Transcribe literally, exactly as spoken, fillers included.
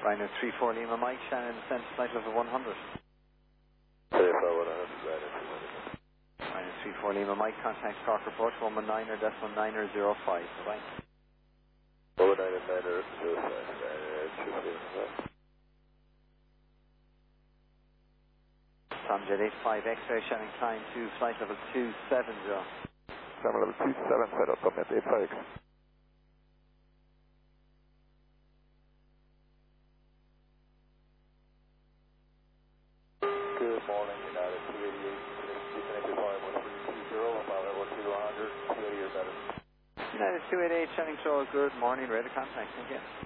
Rhino three four Lima Mike, Shannon, descent flight level one hundred. three four one hundred, Rhino three four Lima. Rhino three four Lima Mike, contact Cork approach one one nine er decimal nine er zero five. Bye. one one nine er nine er zero five, Rhino three four Lima. Tomjet eight five X-ray, Shannon climb to flight level two seven zero. Climb level two seven zero, Tomjet eight five X. Good morning, United two eighty-eight, connected five one three two zero, mile level two hundred, two eighty or better. United two eighty-eight, Shannon Close, good morning, ready to contact, thank you.